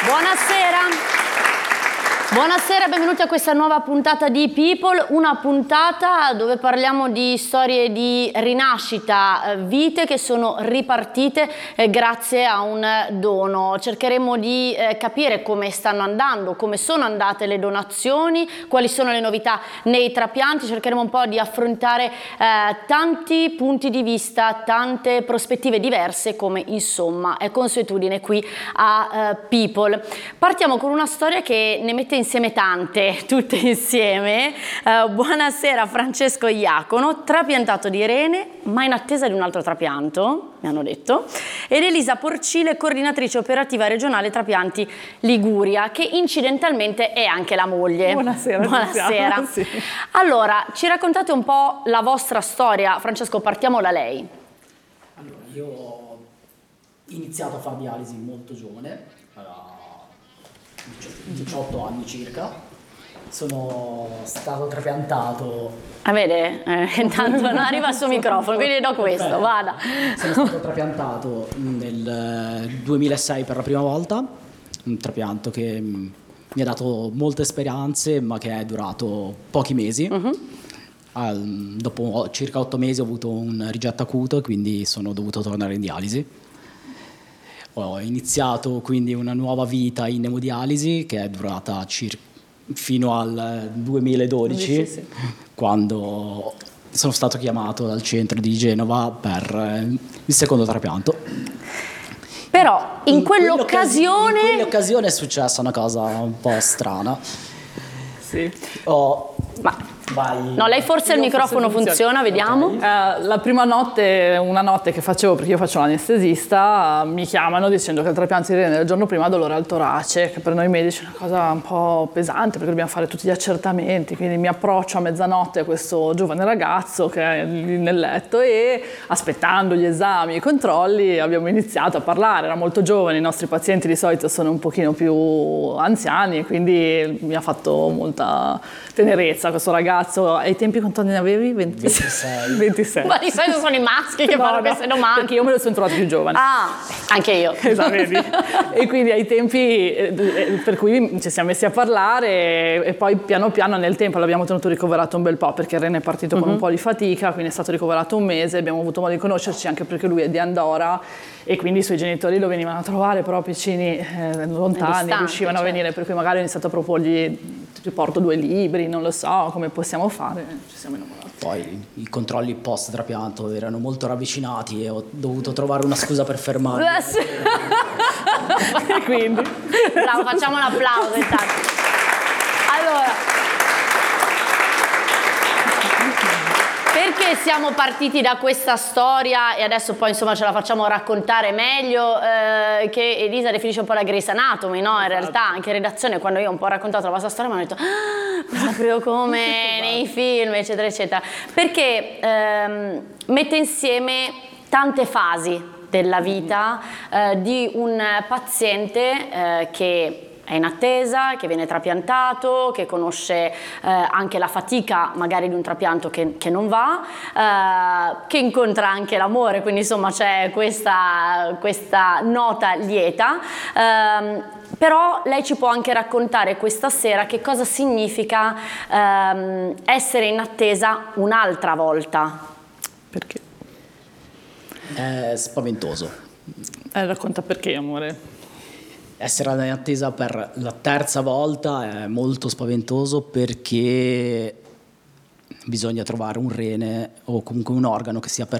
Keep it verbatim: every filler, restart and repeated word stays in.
Buonasera. Buonasera, benvenuti a questa nuova puntata di People, una puntata dove parliamo di storie di rinascita, vite che sono ripartite eh, grazie a un dono. Cercheremo di eh, capire come stanno andando, come sono andate le donazioni, quali sono le novità nei trapianti, cercheremo un po' di affrontare eh, tanti punti di vista, tante prospettive diverse come insomma è consuetudine qui a eh, People. Partiamo con una storia che ne mette insieme tante, tutte insieme. Uh, buonasera Francesco Iacono, trapiantato di rene, ma in attesa di un altro trapianto, mi hanno detto, ed Elisa Porcile, coordinatrice operativa regionale trapianti Liguria, che incidentalmente è anche la moglie. Buonasera. Buonasera. Sì. Allora, ci raccontate un po' la vostra storia. Francesco, partiamo da lei. Allora, io ho iniziato a fare dialisi molto giovane, a diciotto anni circa. Sono stato trapiantato. Ah, vede? Eh, intanto non arriva al suo microfono, quindi do questo, Perfetto. vada. Sono stato trapiantato nel duemilasei per la prima volta, un trapianto che mi ha dato molte speranze, ma che è durato pochi mesi. Uh-huh. Al, dopo circa otto mesi ho avuto un rigetto acuto e quindi sono dovuto tornare in dialisi. Ho iniziato quindi una nuova vita in emodialisi che è durata circa fino al duemiladodici, sì, sì. Quando sono stato chiamato dal centro di Genova per il secondo trapianto. Però in, in quell'occasione... In quell'occasione è successa una cosa un po' strana. Sì. Ho... Ma... Vai. No, lei forse il microfono funziona, funziona vediamo. Okay. Uh, la prima notte, una notte che facevo, perché io faccio l'anestesista, uh, mi chiamano dicendo che il trapianto di rene del giorno prima ha dolore al torace, che per noi medici è una cosa un po' pesante perché dobbiamo fare tutti gli accertamenti, quindi mi approccio a mezzanotte a questo giovane ragazzo che è lì nel letto e aspettando gli esami e i controlli abbiamo iniziato a parlare. Era molto giovane, i nostri pazienti di solito sono un pochino più anziani e quindi mi ha fatto molta tenerezza questo ragazzo. Ai tempi quanti anni ne avevi? ventisei. ventisei. Ma di solito sono i maschi che no, fanno no, queste domande. Perché io me lo sono trovato più giovane. Ah, anche io. Esatto, vedi? E quindi ai tempi, eh, per cui ci siamo messi a parlare e poi piano piano nel tempo l'abbiamo tenuto ricoverato un bel po' perché il rene è partito uh-huh. con un po' di fatica, quindi è stato ricoverato un mese, abbiamo avuto modo di conoscerci anche perché lui è di Andorra e quindi i suoi genitori lo venivano a trovare però piccini eh, lontani, riuscivano certo. a venire, per cui magari ho iniziato a proporgli ti porto due libri, non lo so come possiamo fare, ci siamo innamorati. Poi i controlli post trapianto erano molto ravvicinati e ho dovuto trovare una scusa per fermarmi. E quindi bravo, facciamo un applauso intanto. Allora, perché siamo partiti da questa storia e adesso poi insomma ce la facciamo raccontare meglio, eh, che Elisa definisce un po' la Grey's Anatomy, no? In realtà anche in redazione quando io ho un po' raccontato la vostra storia mi hanno detto ah, proprio come nei film eccetera eccetera, perché ehm, mette insieme tante fasi della vita eh, di un paziente eh, che è in attesa, che viene trapiantato, che conosce eh, anche la fatica magari di un trapianto che, che non va, eh, che incontra anche l'amore, quindi insomma c'è questa, questa nota lieta. Eh, però lei ci può anche raccontare questa sera che cosa significa ehm, essere in attesa un'altra volta. Perché? È spaventoso. Eh, racconta perché, amore. Essere in attesa per la terza volta è molto spaventoso perché bisogna trovare un rene o comunque un organo che sia